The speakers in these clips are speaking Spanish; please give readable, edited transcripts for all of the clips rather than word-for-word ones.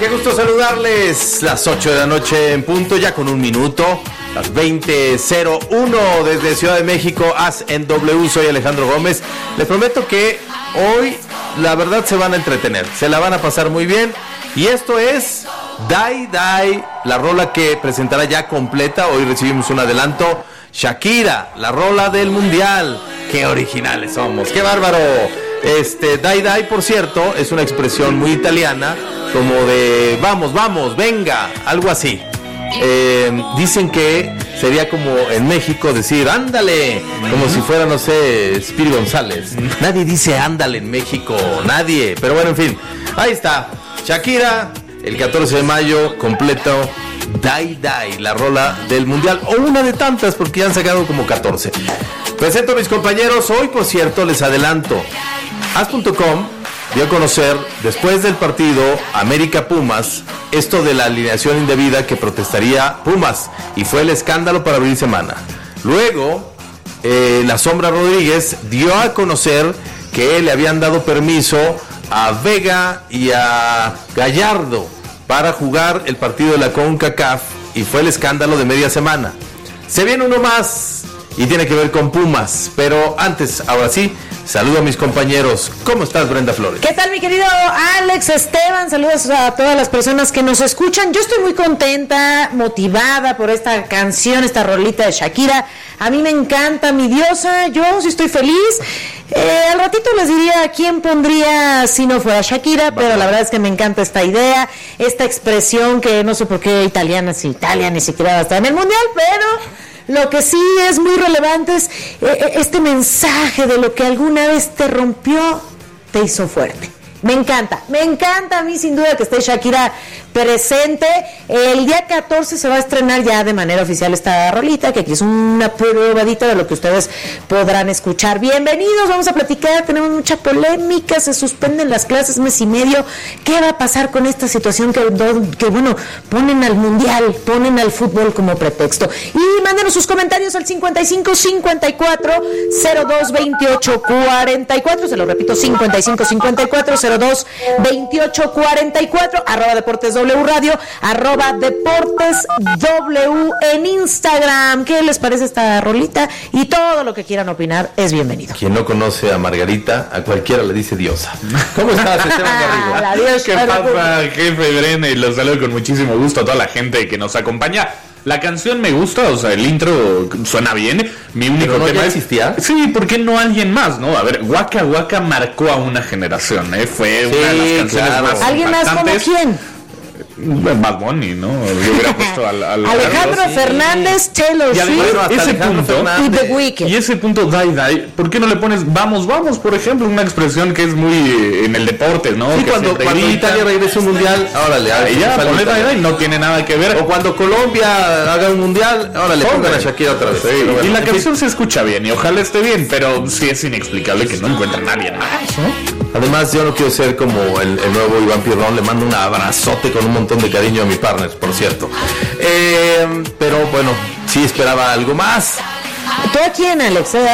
qué gusto saludarles. Las 8 de la noche en punto, ya con un minuto. Las 20:01 desde Ciudad de México, As en W. Soy Alejandro Gómez. Les prometo que hoy, la verdad, se van a entretener. Se la van a pasar muy bien. Y esto es Die Die, la rola que presentará ya completa. Hoy recibimos un adelanto. Shakira, la rola del mundial. Qué originales somos, qué bárbaro. Die Die, por cierto, es una expresión muy italiana, como de vamos, vamos, venga, algo así. Dicen que sería como en México decir ándale, como si fuera, no sé, Speedy González. Nadie dice ándale en México, nadie. Pero bueno, en fin, ahí está. Shakira, el 14 de mayo, completo. Die Die, la rola del mundial, o una de tantas, porque ya han sacado como 14. Presento a mis compañeros. Hoy, por cierto, les adelanto, As.com dio a conocer, después del partido América Pumas, esto de la alineación indebida que protestaría Pumas, y fue el escándalo para abrir semana. Luego, La Sombra Rodríguez dio a conocer que le habían dado permiso a Vega y a Gallardo para jugar el partido de la CONCACAF, y fue el escándalo de media semana. Se viene uno más y tiene que ver con Pumas, pero antes, ahora sí, saludo a mis compañeros. ¿Cómo estás, Brenda Flores? ¿Qué tal, mi querido Alex Esteban? Saludos a todas las personas que nos escuchan. Yo estoy muy contenta, motivada por esta canción, esta rolita de Shakira. A mí me encanta, mi diosa. Yo sí estoy feliz. Al ratito les diría quién pondría si no fuera Shakira, pero la verdad es que me encanta esta idea, esta expresión que no sé por qué Italia ni siquiera va a estar en el mundial, pero lo que sí es muy relevante es este mensaje de lo que alguna vez te rompió, te hizo fuerte. Me encanta a mí sin duda que esté Shakira presente. El día 14 se va a estrenar ya de manera oficial esta rolita, que aquí es una probadita de lo que ustedes podrán escuchar. Bienvenidos, vamos a platicar, tenemos mucha polémica, se suspenden las clases mes y medio. ¿Qué va a pasar con esta situación que bueno, ponen al mundial, ponen al fútbol como pretexto? Y mándenos sus comentarios al 55 54 02 28 44, se lo repito, 55 54 02 28 44, @Deportes W Radio, @Deportes W en Instagram. ¿Qué les parece esta rolita? Y todo lo que quieran opinar es bienvenido. Quien no conoce a Margarita, a cualquiera le dice diosa. ¿Cómo estás, Esteban Garrido? Adiós. ¿Qué pasa, jefe Brenda? Y los saludo con muchísimo gusto a toda la gente que nos acompaña. La canción me gusta, o sea, el intro suena bien. Mi único tema ya existía. Sí, ¿por qué no alguien más, no? A ver, Waka Waka marcó a una generación, Fue una de las canciones más ¿Alguien más como quién? Bad Bunny, ¿no? Yo hubiera puesto al Alejandro Fernández, Taylor Swift, ese punto y The Weeknd. Y ese punto, Die Die, ¿por qué no le pones vamos, vamos, por ejemplo? Una expresión que es muy en el deporte, ¿no? Sí, que cuando Italia regrese un mundial, órale, ya, poner Die Die, no tiene nada que ver. O cuando Colombia haga un mundial, órale, pongan a Shakira otra vez. Sí, bueno, y la canción se escucha bien, y ojalá esté bien, pero sí es inexplicable que no encuentren a nadie más, ¿no? Además, yo no quiero ser como el nuevo Iván Pirrón. Le mando un abrazote con un montón de cariño a mi partner, por cierto. Pero bueno, sí esperaba algo más. ¿Tú a quién, Alex? No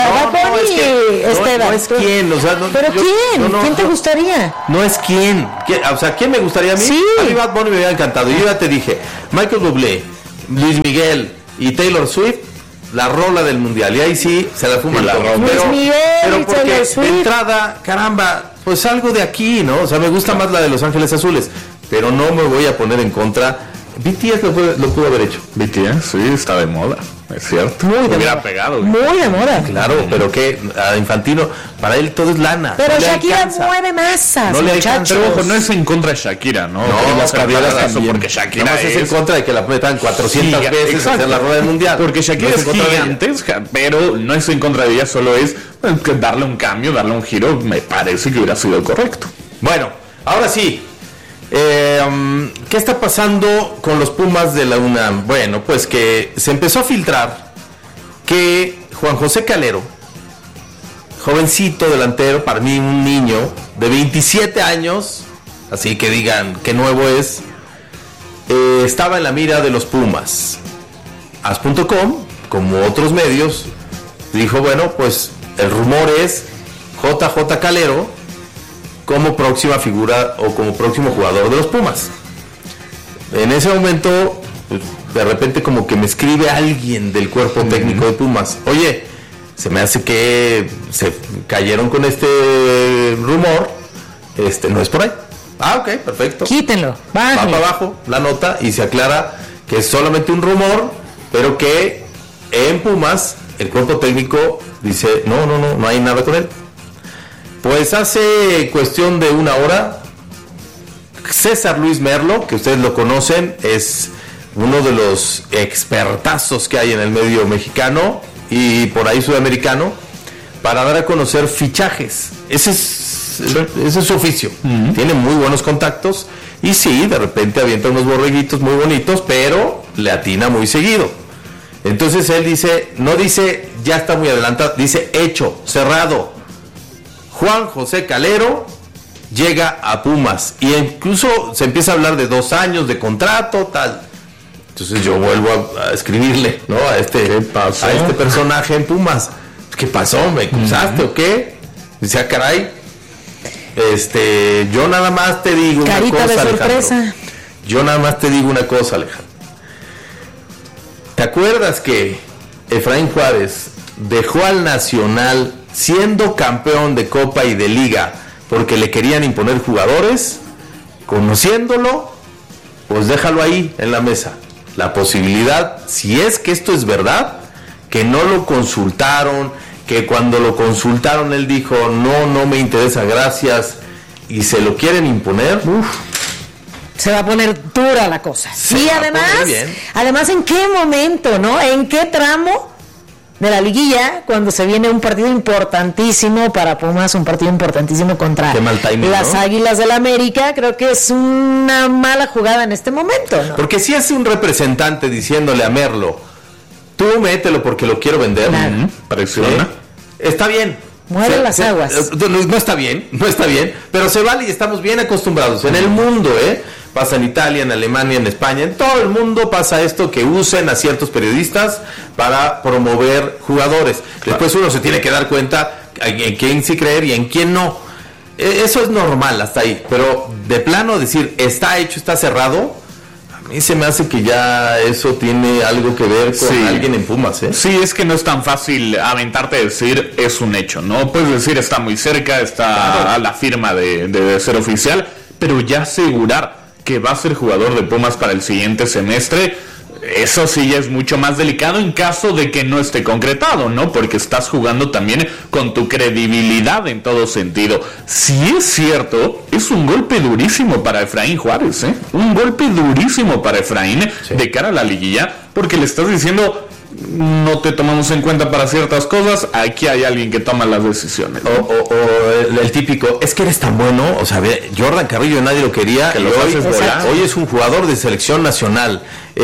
es quién, o sea, ¿pero quién? ¿Quién te gustaría? No es quién. O sea, ¿quién me gustaría a mí? Sí. A mí Bad Bunny me hubiera encantado. Yo ya te dije, Michael Bublé, Luis Miguel y Taylor Swift, la rola del mundial. Y ahí sí se la fuman todo. Luis Miguel, pero porque Taylor Swift. de entrada, caramba, pues algo de aquí, ¿no? O sea, me gusta más la de Los Ángeles Azules, pero no me voy a poner en contra. BTS lo pudo haber hecho. BTS, sí, está de moda, es cierto. Muy de hubiera moda. pegado. Muy de moda. Claro, pero que a Infantino, para él todo es lana. Pero no Shakira mueve masas, no le muchachos. Pero ojo, no es en contra de Shakira, ¿no? No, las carreras también. porque Shakira Nada más es en contra de que la metan 400 veces a hacer la rueda del mundial. Porque Shakira no es gigantesca, pero no es en contra de ella, solo es darle un cambio, darle un giro, me parece que hubiera sido correcto. Bueno, ahora sí. ¿Qué está pasando con los Pumas de la UNAM? Bueno, pues que se empezó a filtrar que Juan José Calero, jovencito delantero, para mí un niño de 27 años, así que digan qué nuevo es, estaba en la mira de los Pumas. As.com, como otros medios, dijo, bueno, pues el rumor es JJ Calero como próxima figura o como próximo jugador de los Pumas. en ese momento, pues, de repente como que me escribe alguien del cuerpo técnico de Pumas. Oye, se me hace que se cayeron con este rumor. No es por ahí. Ah, ok, perfecto. Quítenlo. Va para abajo la nota y se aclara que es solamente un rumor, pero que en Pumas el cuerpo técnico dice, no hay nada con él. Pues hace cuestión de una hora, César Luis Merlo, que ustedes lo conocen, es uno de los expertazos que hay en el medio mexicano y por ahí sudamericano, para dar a conocer fichajes. Ese es su oficio. Tiene muy buenos contactos y sí, de repente avienta unos borreguitos muy bonitos, pero le atina muy seguido. Entonces él dice, no dice ya está muy adelantado, dice hecho, cerrado. Juan José Calero llega a Pumas y incluso se empieza a hablar de 2 años de contrato, tal. Entonces yo vuelvo a escribirle, ¿no? A este personaje en Pumas. ¿Qué pasó? ¿Me cruzaste o qué? Dice, ah, caray. Yo nada más te digo Carita una cosa, de sorpresa. Alejandro. Yo nada más te digo una cosa, Alejandro. ¿Te acuerdas que Efraín Juárez dejó al Nacional siendo campeón de Copa y de Liga porque le querían imponer jugadores? Conociéndolo, pues déjalo ahí en la mesa. La posibilidad, si es que esto es verdad, que no lo consultaron, que cuando lo consultaron él dijo, no me interesa, gracias, y se lo quieren imponer, se va a poner dura la cosa. Y además, ¿en qué momento, no? ¿En qué tramo de la liguilla, cuando se viene un partido importantísimo para Pumas, un partido importantísimo contra las Águilas del América? Creo que es una mala jugada en este momento, ¿no? Porque si es un representante diciéndole a Merlo, tú mételo porque lo quiero vender, presiona, está bien. Mueve las aguas. No está bien, pero se vale y estamos bien acostumbrados. En el mundo, pasa en Italia, en Alemania, en España, en todo el mundo pasa esto, que usen a ciertos periodistas para promover jugadores. Después uno se tiene que dar cuenta en quién sí creer y en quién no. Eso es normal hasta ahí, pero de plano decir, está hecho, está cerrado, a mí se me hace que ya eso tiene algo que ver con alguien en Pumas, Sí, es que no es tan fácil aventarte a decir es un hecho, ¿no? Puedes decir está muy cerca, está a la firma de ser oficial, pero ya asegurar que va a ser jugador de Pumas para el siguiente semestre, eso sí ya es mucho más delicado en caso de que no esté concretado, ¿no? Porque estás jugando también con tu credibilidad en todo sentido. Si es cierto, es un golpe durísimo para Efraín Juárez, un golpe durísimo para Efraín de cara a la liguilla, porque le estás diciendo, no te tomamos en cuenta para ciertas cosas, aquí hay alguien que toma las decisiones, ¿no? O el típico, es que eres tan bueno, o sea, Jordan Carrillo nadie lo quería, que hoy es un jugador de selección nacional.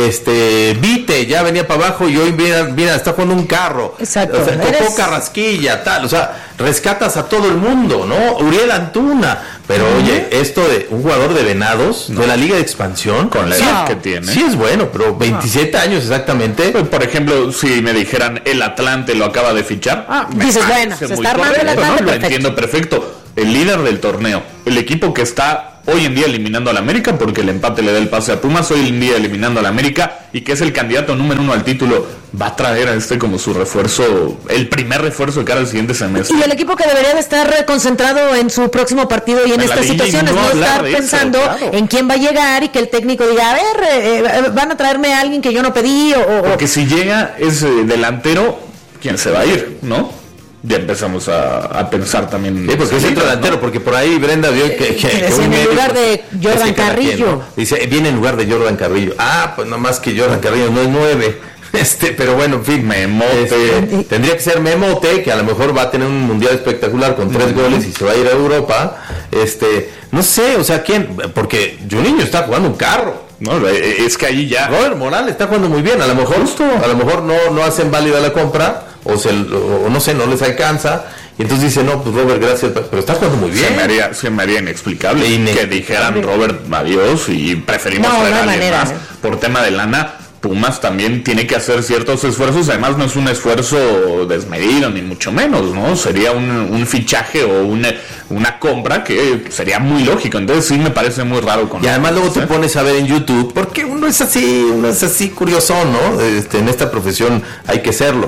Vite ya venía para abajo y hoy mira, está jugando un carro. Exacto. O sea, tocó Carrasquilla, tal, o sea, rescatas a todo el mundo, ¿no? Uriel Antuna, pero oye, esto de un jugador de Venados, de la Liga de Expansión, con la edad que tiene. Sí es bueno, pero 27 años exactamente. Pues, por ejemplo, si me dijeran el Atlante lo acaba de fichar, dices, bueno, se está armando el Atlante, ¿no? Lo entiendo perfecto. El líder del torneo, el equipo que está hoy en día eliminando al América, porque el empate le da el pase a Pumas, hoy en día eliminando al América, y que es el candidato número 1 al título, va a traer a como su refuerzo, el primer refuerzo de cara al siguiente semestre. Y el equipo que debería de estar concentrado en su próximo partido y en estas situaciones, no estar pensando en quién va a llegar y que el técnico diga, a ver, van a traerme a alguien que yo no pedí, porque si llega ese delantero, ¿quién se va a ir, no? Ya empezamos a pensar también. Sí, porque es centro delantero, ¿no? Porque por ahí Brenda vio que en lugar de Jordan Carrillo. ¿no? Dice, viene en lugar de Jordan Carrillo. Pues nomás que Jordan Carrillo no es 9. Pero bueno, en fin, Memote. Tendría que ser Memote, que a lo mejor va a tener un mundial espectacular con 3 goles y se va a ir a Europa. No sé, o sea, ¿quién? Porque Juninho está jugando un carro. No, es que ahí ya. Robert Morales está jugando muy bien, a lo mejor no hacen válida la compra, o no sé, no les alcanza, y entonces dice, no, pues Robert, gracias, pero está jugando muy bien. Se me haría inexplicable que dijeran Robert, adiós, y preferimos traer a alguien más por tema de lana, Pumas también tiene que hacer ciertos esfuerzos. Además, no es un esfuerzo desmedido, ni mucho menos, ¿no? Sería un fichaje o una compra que sería muy lógico. Entonces sí me parece muy raro. Y además luego te pones a ver en YouTube, porque uno es así curioso, ¿no? En esta profesión hay que serlo.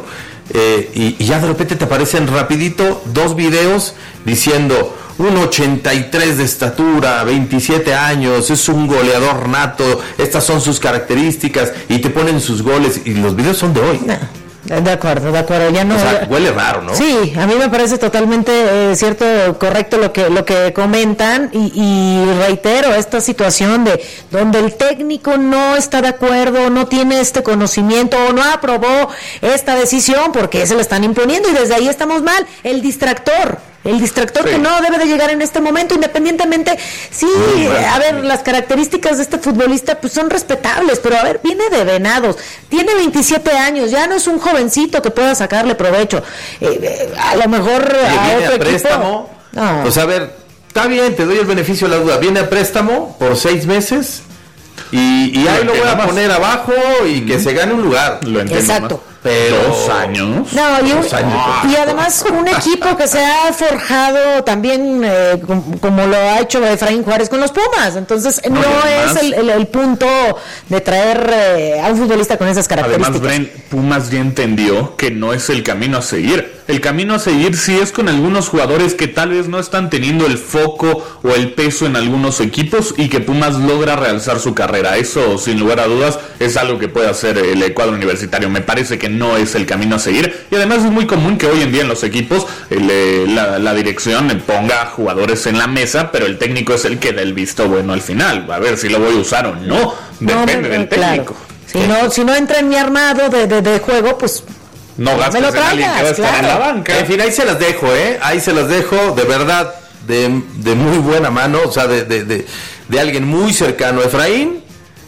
Y ya de repente te aparecen rapidito 2 videos diciendo 1.83 de estatura, 27 años, es un goleador nato, estas son sus características, y te ponen sus goles, y los videos son de hoy. De acuerdo, ya no. O sea, huele raro, ¿no? Sí, a mí me parece totalmente cierto, correcto lo que comentan, y reitero esta situación de donde el técnico no está de acuerdo, no tiene este conocimiento o no aprobó esta decisión porque se la están imponiendo, y desde ahí estamos mal. El distractor sí, que no debe de llegar en este momento, independientemente, sí, a ver, las características de este futbolista pues son respetables, pero a ver, viene de Venados, tiene 27 años, ya no es un jovencito que pueda sacarle provecho, a lo mejor a otro préstamo, no. Pues a ver, está bien, te doy el beneficio de la duda, viene a préstamo por 6 meses y ahí lo voy a poner abajo y que se gane un lugar. Lo entiendo. Exacto. Pero 2 años. No, y además un equipo que se ha forjado también como lo ha hecho Efraín Juárez con los Pumas. Entonces no es el punto de traer a un futbolista con esas características. Además, Bren, Pumas ya entendió que no es el camino a seguir. El camino a seguir sí es con algunos jugadores que tal vez no están teniendo el foco o el peso en algunos equipos, y que Pumas logra realzar su carrera. Eso, sin lugar a dudas, es algo que puede hacer el cuadro universitario. Me parece que no es el camino a seguir, y además es muy común que hoy en día en los equipos la dirección ponga jugadores en la mesa, pero el técnico es el que da el visto bueno al final. A ver si lo voy a usar o no, depende del técnico. Si no entra en mi armado de juego, pues no gastes en alguien que va a estar en la banca. En fin, ahí se las dejo, ahí se las dejo, de verdad, de muy buena mano, o sea, de alguien muy cercano a Efraín,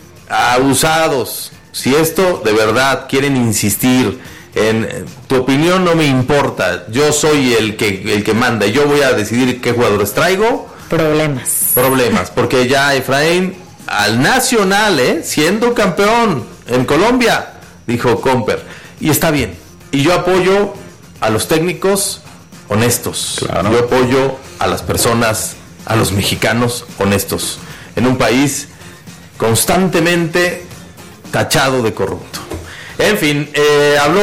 abusados. Si esto de verdad quieren insistir en tu opinión, no me importa, yo soy el que manda, yo voy a decidir qué jugadores traigo. Problemas, porque ya Efraín al Nacional, siendo campeón en Colombia, dijo Comper, y está bien, y yo apoyo a los técnicos honestos, claro. Yo apoyo a las personas, a los mexicanos honestos, en un país constantemente tachado de corrupto. En fin, habló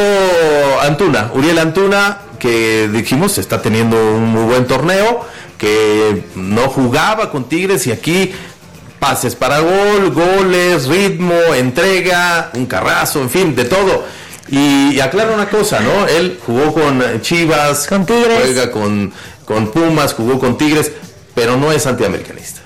Uriel Antuna, que dijimos está teniendo un muy buen torneo, que no jugaba con Tigres, y aquí pases para goles, ritmo, entrega, un carrazo, en fin, de todo. Y aclara una cosa, ¿no? Él jugó con Chivas, con Tigres, juega con Pumas, jugó con Tigres, pero no es antiamericanista.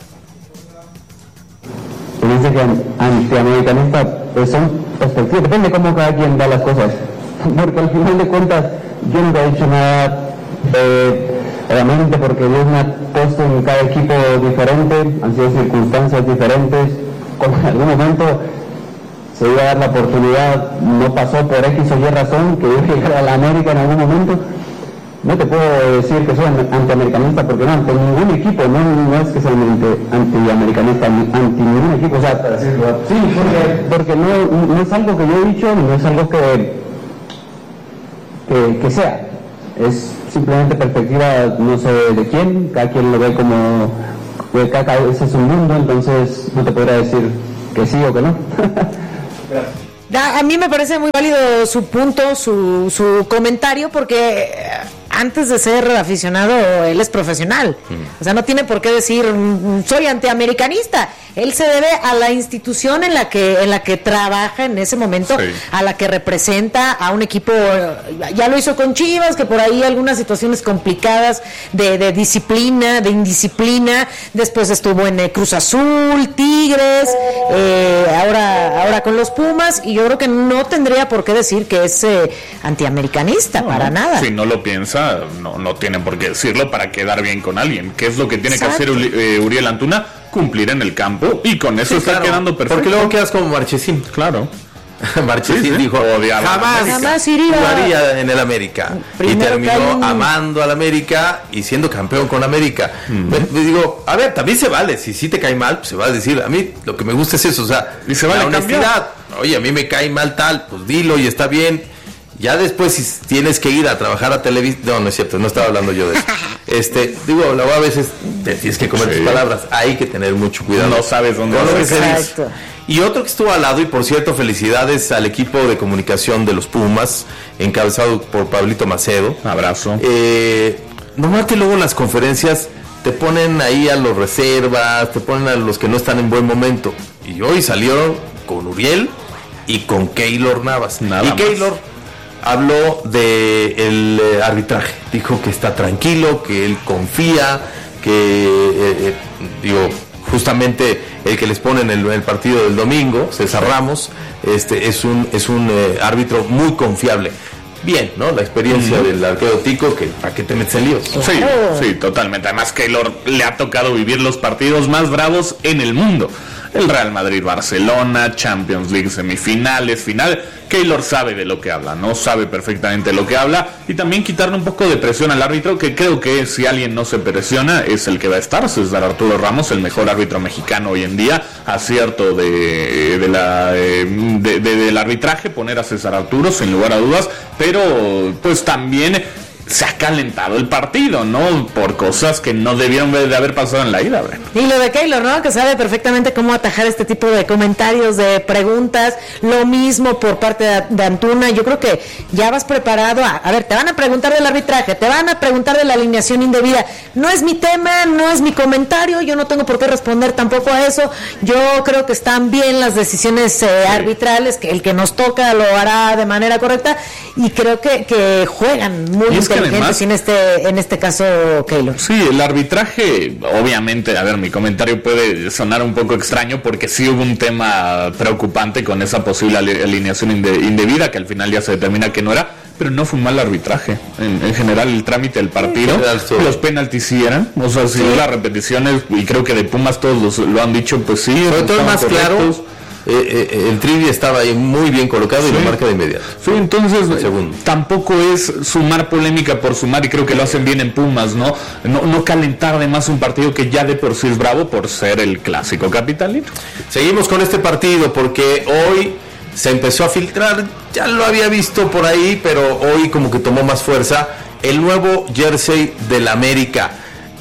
Dice que antiamericanista son perspectivas, depende cómo cada quien da las cosas, porque al final de cuentas yo nunca he dicho nada, obviamente porque Dios me ha puesto en cada equipo diferente, han sido circunstancias diferentes, como en algún momento se iba a dar la oportunidad, no pasó por X o Y razón, que yo llegara a la América en algún momento. No te puedo decir que soy antiamericanista, porque no, ante ningún equipo, no es que sea antiamericanista, ante ningún equipo, o sea, sí, porque no es algo que yo he dicho, no es algo que sea, es simplemente perspectiva, no sé de quién, cada quien lo ve como, cada vez es un mundo, entonces no te podría decir que sí o que no. A mí me parece muy válido su punto, su comentario, porque antes de ser aficionado, él es profesional. O sea, no tiene por qué decir soy antiamericanista. Él se debe a la institución en la que trabaja en ese momento, sí, a la que representa a un equipo. Ya lo hizo con Chivas, que por ahí algunas situaciones complicadas de disciplina, de indisciplina. Después estuvo en Cruz Azul, Tigres, ahora con los Pumas, y yo creo que no tendría por qué decir que es antiamericanista, para nada. Si no lo piensa, no tiene por qué decirlo para quedar bien con alguien. ¿Qué es lo que tiene Exacto. que hacer Uriel Antuna? Cumplir en el campo, y con eso está quedando perfecto. Porque luego quedas como Marchesín. Claro. Marchesín dijo, jamás jugaría en el América. Primero y terminó amando al América y siendo campeón con América. Me digo, a ver, también se vale. Si te cae mal, pues se va a decir, a mí lo que me gusta es eso, o sea, y se vale la honestidad. oye, a mí me cae mal tal, pues dilo y está bien. Ya después, si tienes que ir a trabajar a televisión, no es cierto, no estaba hablando yo de eso. Digo, a veces te tienes que comer tus palabras, hay que tener mucho cuidado. No sabes dónde con vas lo a que se Exacto. dice. Y otro que estuvo al lado, y por cierto, felicidades al equipo de comunicación de los Pumas, encabezado por Pablito Macedo. Abrazo. Nomás que luego en las conferencias te ponen ahí a los reservas, te ponen a los que no están en buen momento. Y hoy salieron con Uriel y con Keylor Navas. Nada y más. Keylor habló del arbitraje. Dijo que está tranquilo, que él confía, que, justamente el que les pone en el partido del domingo, César Ramos, es un árbitro muy confiable. Bien, ¿no? La experiencia del arquero Tico, que ¿para qué te metes en líos? Sí, totalmente. Además, Keylor le ha tocado vivir los partidos más bravos en el mundo. El Real Madrid-Barcelona, Champions League semifinales, final. Keylor sabe de lo que habla, ¿no? Sabe perfectamente lo que habla. Y también quitarle un poco de presión al árbitro, que creo que si alguien no se presiona es el que va a estar. César Arturo Ramos, el mejor árbitro mexicano hoy en día. Acierto del arbitraje, poner a César Arturo sin lugar a dudas. Pero pues también se ha calentado el partido, ¿no? Por cosas que no debieron de haber pasado en la ida, ¿verdad? Y lo de Keylor, ¿no? Que sabe perfectamente cómo atajar este tipo de comentarios, de preguntas. Lo mismo por parte de Antuna. Yo creo que ya vas preparado a ver, te van a preguntar del arbitraje, te van a preguntar de la alineación indebida. No es mi tema, no es mi comentario, yo no tengo por qué responder tampoco a eso. Yo creo que están bien las decisiones arbitrales, que el que nos toca lo hará de manera correcta, y creo que juegan muy inteligentes además, en este caso Keylor. Sí, el arbitraje, obviamente, a ver, mi comentario puede sonar un poco extraño porque sí hubo un tema preocupante con esa posible alineación indebida, que al final ya se determina que no era, pero no fue un mal arbitraje. En general, el trámite del partido, los penaltis sí eran, o sea, si las repeticiones, y creo que de Pumas todos lo han dicho, pues sí. Sobre todo más claro. El Trivi estaba ahí muy bien colocado y lo marca de inmediato. Sí, entonces tampoco es sumar polémica por sumar, y creo que lo hacen bien en Pumas, ¿no? No calentar de más un partido que ya de por sí es bravo por ser el clásico capitalino. Seguimos con este partido porque hoy se empezó a filtrar, ya lo había visto por ahí, pero hoy como que tomó más fuerza el nuevo jersey del América.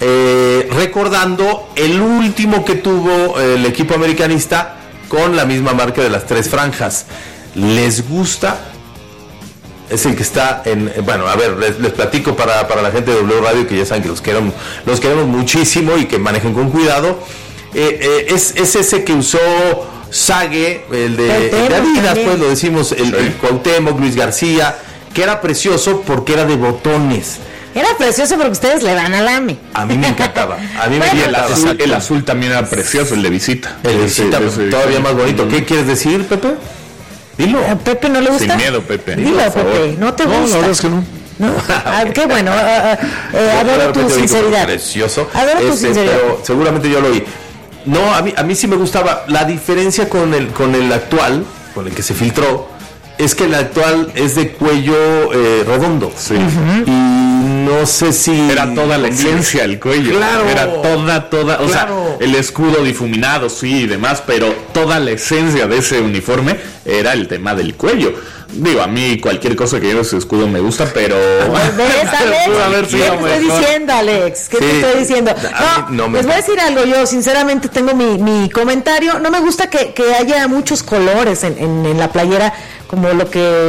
Recordando el último que tuvo el equipo americanista con la misma marca de las 3 franjas. ¿Les gusta? Es el que está en... Bueno, a ver, les platico para la gente de W Radio, que ya saben que los queremos muchísimo y que manejen con cuidado. Es ese que usó Sague, el de Adidas, pues lo decimos, el Cuauhtémoc, Luis García, que era precioso porque era de botones. Era precioso porque ustedes le van al AME. A mí me encantaba. El azul también era precioso, el de visita. El de visita, todavía más bonito. ¿Qué quieres decir, Pepe? Dilo. ¿A Pepe no le gusta? Sin miedo, Pepe. Dilo, Pepe. ¿No te gusta? No, la verdad es que no. ¿No? Qué bueno. Adoro tu sinceridad. Precioso. Adoro tu sinceridad. Pero seguramente yo lo oí. No, a mí sí me gustaba. La diferencia con el actual, con el que se filtró, es que el actual es de cuello redondo. Sí. Y no sé si... Era toda la esencia el cuello. Claro. Era toda, o claro. sea, el escudo difuminado, sí, y demás, pero toda la esencia de ese uniforme era el tema del cuello. Digo, a mí cualquier cosa que lleve ese escudo me gusta, pero... ¿Ves, Alex? ¿Qué te estoy diciendo, Alex? ¿Qué te estoy diciendo? No, les voy a decir algo. Yo, sinceramente, tengo mi comentario. No me gusta que haya muchos colores en la playera, como lo que